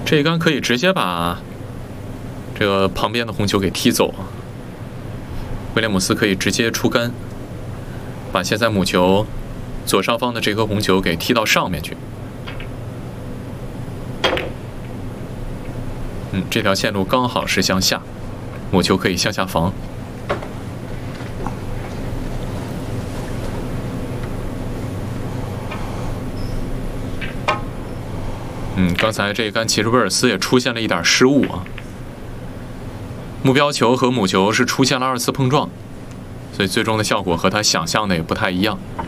这一杆可以直接把这个旁边的红球给踢走。威廉姆斯可以直接出杆，把现在母球左上方的这颗红球给踢到上面去。这条线路刚好是向下，母球可以向下防。刚才这一杆其实威尔斯也出现了一点失误啊。目标球和母球是出现了2次碰撞，所以最终的效果和他想象的也不太一样。